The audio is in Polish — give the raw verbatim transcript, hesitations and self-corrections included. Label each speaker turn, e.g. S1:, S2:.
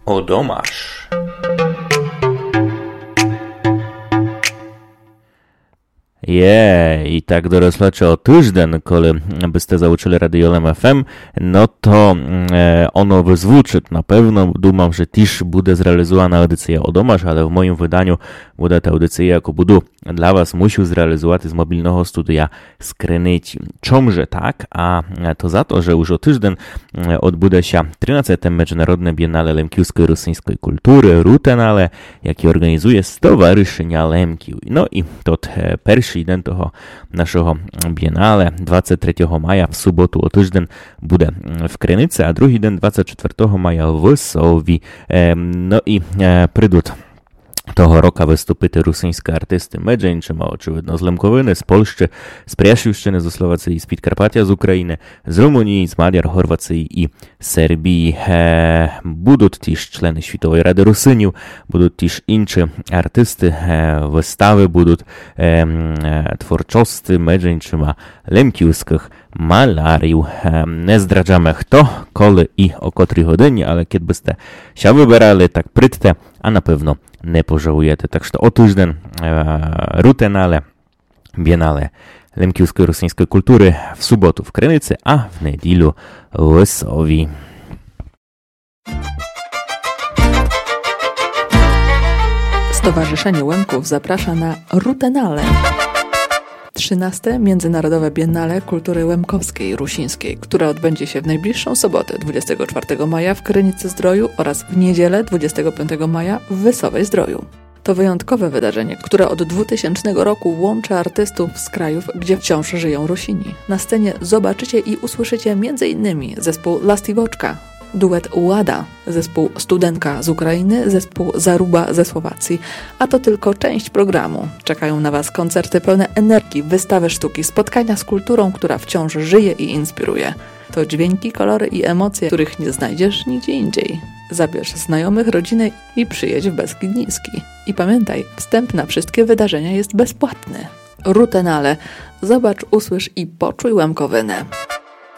S1: Odomasz. Je, i tak dorosłacze o tyżden, kole byste zauczyli radiolem F M, no to e, ono wyzwuczy na pewno. Dumam, że też będzie zrealizowana audycja Odomasz, ale w moim wydaniu będzie ta audycja, jako budu dla was musiał zrealizować z mobilnego studia z Krynicy. Czomże tak? A to za to, że już o tyżden odbude się trynastej Międzynarodne Biennale Lemkiewskiej Rosyjskiej Kultury, Rutenale, jaki organizuje Stowarzyszenia Lemkiw. No i to pierwszy dzień toho naszego Biennale, dwudziestego trzeciego maja, w sobotu o tyżden, bude w Krynicy, a drugi dzień, dwudziestego czwartego maja, w Sowi. No i przyjdą того року виступити русинські артисти Меджинчима, очевидно, з Лемкowiny, з Польщі, з Пряшівщини, з Словації, з Підкарпаття, з України, з Румунії, з Мадяр, Хорвації і Сербії. Е, будуть теж члени Світової Ради Русинів, будуть теж інші артисти, е, вистави будуть, е, е, творчості Меджинчима, лемківських малярів. Е, не здраджamy хто, коли і о котрій годині, але kiedy byste się wybierali, tak prydte, a na pewno nie pożałujecie. Tak że o tydzień e, Rutenale, Biennale Lemkiewskiej Rosyjskiej Kultury w sobotu w Krynicy, a w niedzielu w Sowi.
S2: Stowarzyszenie Łemków zaprasza na Rutenale. trzynaste Międzynarodowe Biennale Kultury Łemkowskiej Rusińskiej, które odbędzie się w najbliższą sobotę dwudziestego czwartego maja w Krynicy Zdroju oraz w niedzielę dwudziestego piątego maja w Wysowej Zdroju. To wyjątkowe wydarzenie, które od dwutysięcznego roku łączy artystów z krajów, gdzie wciąż żyją Rusini. Na scenie zobaczycie i usłyszycie między innymi zespół Lastivoczka, duet Łada, zespół Studenka z Ukrainy, zespół Zaruba ze Słowacji. A to tylko część programu. Czekają na was koncerty pełne energii, wystawy sztuki, spotkania z kulturą, która wciąż żyje i inspiruje. To dźwięki, kolory i emocje, których nie znajdziesz nigdzie indziej. Zabierz znajomych, rodzinę i przyjedź w Beskid Niski. I pamiętaj, wstęp na wszystkie wydarzenia jest bezpłatny. Rutenale. Zobacz, usłysz i poczuj Łemkowynę.